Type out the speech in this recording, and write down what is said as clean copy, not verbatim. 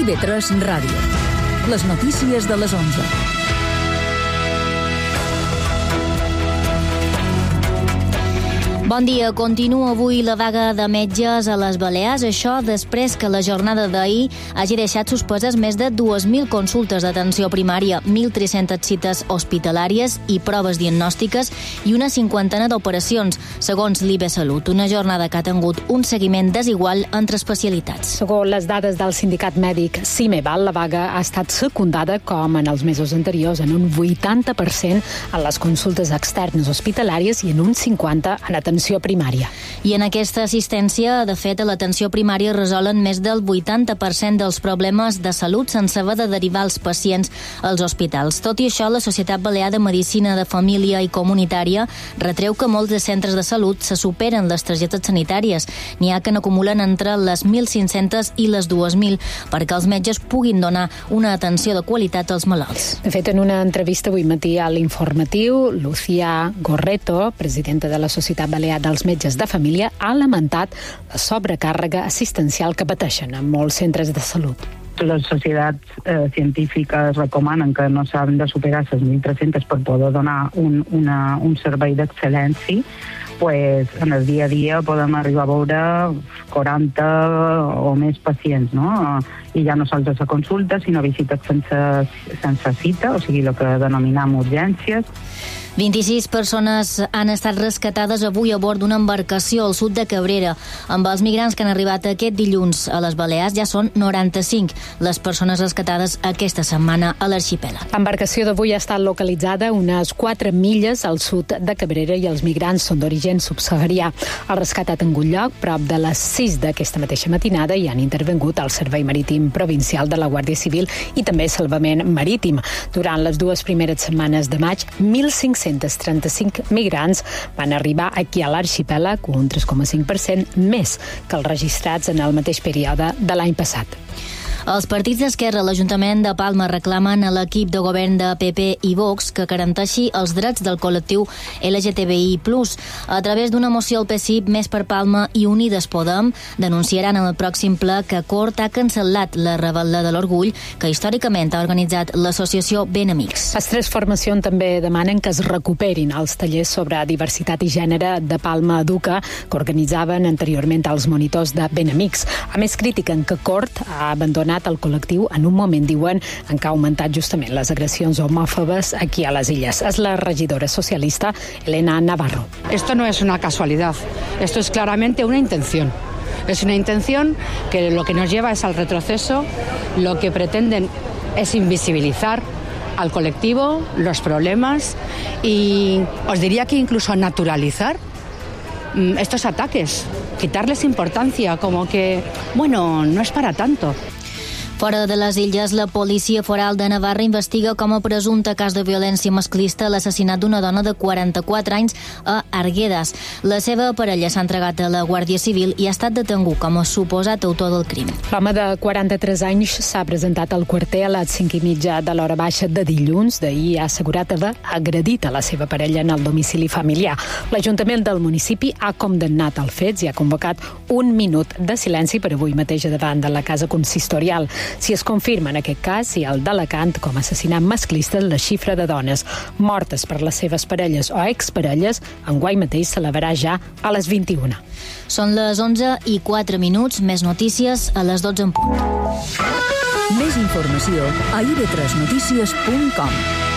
IB3 Ràdio. Les notícies de les 11. Bon dia. Continua avui la vaga de metges a les Balears. Això després que la jornada d'ahir hagi deixat suspeses més de 2.000 consultes d'atenció primària, 1.300 cites hospitalàries i proves diagnòstiques i una cinquantena d'operacions, segons l'IB Salut. Una jornada que ha tingut un seguiment desigual entre especialitats. Segons les dades del sindicat mèdic CIMEVAL, la vaga ha estat secundada, com en els mesos anteriors, en un 80% en les consultes externes hospitalàries i en un 50% en atenció primària. I en aquesta assistència, de fet, a l'atenció primària resolen més del 80% dels problemes de salut sense haver de derivar els pacients als hospitals. Tot i això, la Societat Balear de Medicina de Família i Comunitària retreu que molts de centres de salut se superen les targetes sanitàries. N'hi ha que n'acumulen entre les 1.500 i les 2.000 perquè els metges puguin donar una atenció de qualitat als malalts. De fet, en una entrevista avui matí a l'Informatiu, Lucía Gorreto, presidenta de la Societat Balear dels Metges de Família, ha lamentat la sobrecàrrega assistencial que pateixen en molts centres de salut. Les societats científiques recomanen que no s'han de superar les 1.300 per poder donar un servei d'excel·lència. Pues, en el dia a dia podem arribar a veure 40 o més pacients, no? I ja no sols a consulta, sinó visites sense cita, o sigui, el que denominem urgències. 26 persones han estat rescatades avui a bord d'una embarcació al sud de Cabrera. Amb els migrants que han arribat aquest dilluns a les Balears ja són 95 les persones rescatades aquesta setmana a l'arxipèlag. L'embarcació d'avui ha estat localitzada unes 4 milles al sud de Cabrera i els migrants són d'origen subsaharià. El rescat ha tingut lloc prop de les 6 d'aquesta mateixa matinada i han intervingut el Servei Marítim Provincial de la Guàrdia Civil i també Salvament Marítim. Durant les 2 primeres setmanes de maig, 1.535 migrants van arribar aquí a l'arxipèlag, un 3,5% més que els registrats en el mateix període de l'any passat. Els partits d'Esquerra a l'Ajuntament de Palma reclamen a l'equip de govern de PP i Vox que garanteixi els drets del col·lectiu LGTBI+. A través d'una moció al PSIP, Més per Palma i Unides Podem denunciaran en el pròxim ple que Cort ha cancel·lat la Rebel·la de l'Orgull que històricament ha organitzat l'associació Ben Amics. Les 3 formacions també demanen que es recuperin els tallers sobre diversitat i gènere de Palma Educa que organitzaven anteriorment els monitors de Ben Amics. A més, critiquen que Cort ha abandonat el col·lectiu en un moment, diuen, en què ha augmentat justament les agressions homòfobes aquí a les Illes. És la regidora socialista Elena Navarro. Esto no es una casualidad, esto es claramente una intención. Es una intención que lo que nos lleva es al retroceso, lo que pretenden es invisibilizar al colectivo, los problemas y os diría que incluso naturalizar estos ataques, quitarles importancia, como que, bueno, no es para tanto. Fora de les Illes, la Policia Foral de Navarra investiga com a presumpte cas de violència masclista l'assassinat d'una dona de 44 anys a Arguedas. La seva parella s'ha entregat a la Guàrdia Civil i ha estat detengut com a suposat autor del crim. L'home de 43 anys s'ha presentat al quarter a les 5:30 de l'hora baixa de dilluns. D'ahir ha assegurat haver agredit a la seva parella en el domicili familiar. L'Ajuntament del municipi ha condemnat els fets i ha convocat un minut de silenci per avui mateix davant de la casa consistorial. Si es confirma en aquest cas i el d'Alacant com a assassinat masclista, la xifra de dones mortes per les seves parelles o exparelles enguany mateix celebrarà ja a les 21. Són les 11:04, més notícies a les 12 en punt. Més informació a ib3notícies.com.